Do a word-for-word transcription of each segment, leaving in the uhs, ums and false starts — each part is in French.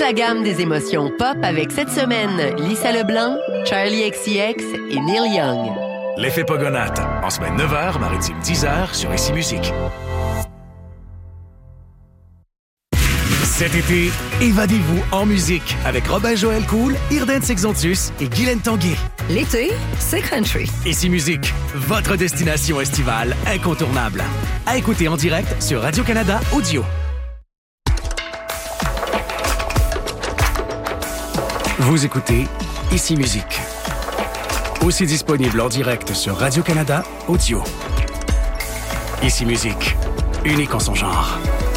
la gamme des émotions pop avec cette semaine Lisa Leblanc, Charlie X C X et Neil Young. L'effet Pogonate, en semaine neuf heures, maritime dix heures sur Ici Musique. Cet été, évadez-vous en musique avec Robin Joël Cool, Irden Sexontus et Guylaine Tanguay. L'été, c'est country. Ici Musique, votre destination estivale incontournable. À écouter en direct sur Radio-Canada Audio. Vous écoutez Ici Musique. Aussi disponible en direct sur Radio-Canada Audio. Ici Musique, unique en son genre.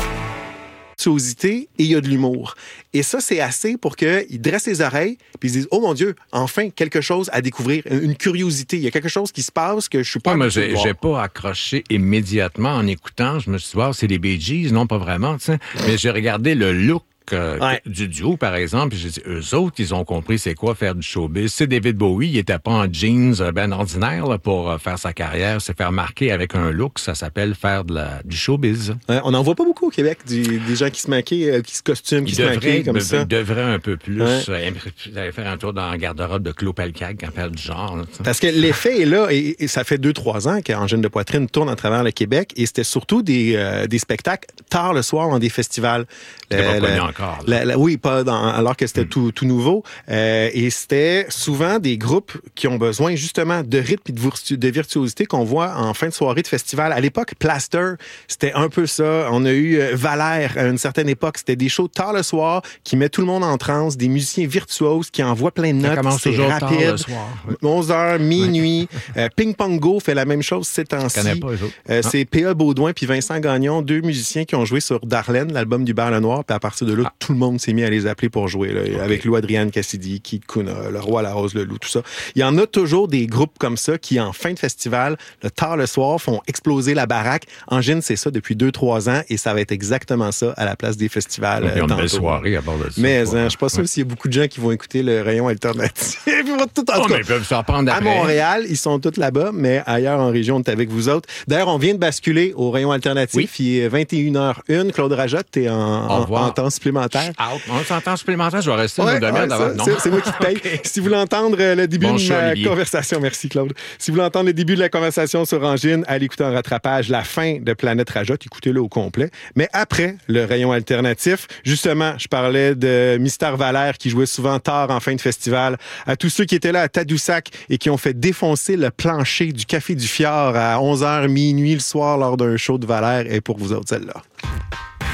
Et il y a de l'humour. Et ça, c'est assez pour qu'ils dressent les oreilles puis ils se disent « Oh mon Dieu, enfin, quelque chose à découvrir, une curiosité. Il y a quelque chose qui se passe que je suis pas... Ouais, » moi, j'ai, j'ai pas accroché immédiatement en écoutant. Je me suis dit « c'est les Bee Gees. » Non, pas vraiment, tu sais. Mais j'ai regardé le look Euh, ouais. du duo, par exemple, puis j'ai dit, eux autres, ils ont compris c'est quoi faire du showbiz. C'est David Bowie, il était pas en jeans ben ordinaire là, pour euh, faire sa carrière, se faire marquer avec un look, ça s'appelle faire de la, du showbiz. Ouais, on n'en voit pas beaucoup au Québec, du, des gens qui se maquillent, euh, qui se costument, qui ils se devraient, maquillent comme de, ça. Ils devraient un peu plus ouais. euh, faire un tour dans la garde-robe de Claude Pelcag quand faire du genre. Là, parce que l'effet est là, et, et ça fait deux, trois ans qu'Angine de Poitrine tourne à travers le Québec, et c'était surtout des, euh, des spectacles tard le soir dans des festivals. C'était le, pas connu le, encore. La, la, oui, pas dans, alors que c'était mm. tout, tout nouveau. Euh, et c'était souvent des groupes qui ont besoin justement de rythme et de, virtu- de virtuosité qu'on voit en fin de soirée de festival. À l'époque, Plaster, c'était un peu ça. On a eu euh, Valère à une certaine époque. C'était des shows tard le soir qui mettent tout le monde en transe, des musiciens virtuoses qui envoient plein de notes. Ça commence c'est toujours rapide. Tard le soir. Oui. onze heures, minuit. euh, Ping Pong Go fait la même chose ces temps-ci. Je connais pas eux autres. Euh, c'est P A Baudouin puis Vincent Gagnon, deux musiciens qui ont joué sur Darlene, l'album du Bar Le Noir. Puis à partir de là, ah. tout le monde s'est mis à les appeler pour jouer. Là, okay. Avec Lou Adrienne Cassidy, Keith Kuna, Le Roi, La Rose, Le Loup, tout ça. Il y en a toujours des groupes comme ça qui, en fin de festival, le tard le soir, font exploser la baraque. Angine, c'est ça depuis deux, trois ans et ça va être exactement ça à la place des festivals. Donc, il y a une tantôt. belle soirée à bord de ça. Mais hein, je suis pas sûr ouais. s'il y a beaucoup de gens qui vont écouter le rayon alternatif. Ils vont tout en oh, tout mais ils peuvent s'en prendre à Montréal, ils sont tous là-bas, mais ailleurs en région, on est avec vous autres. D'ailleurs, on vient de basculer au rayon alternatif. Oui. Il est vingt et une heures une. Claude Rajotte, t'es en, en, en temps supplémentaire. Out. On est en temps supplémentaire, je vais rester ouais, une demi-heure ouais, d'avant. C'est, c'est moi qui te paye. Okay. Si vous voulez entendre le début bon de ma Olivier. conversation, merci Claude. Si vous voulez entendre le début de la conversation sur Angine, allez écouter en rattrapage la fin de Planète Rajotte, écoutez-le au complet. Mais après le rayon alternatif, justement, je parlais de Mystère Valère qui jouait souvent tard en fin de festival. À tous ceux qui étaient là à Tadoussac et qui ont fait défoncer le plancher du Café du Fjord à onze heures minuit le soir lors d'un show de Valère, et pour vous autres, celle-là.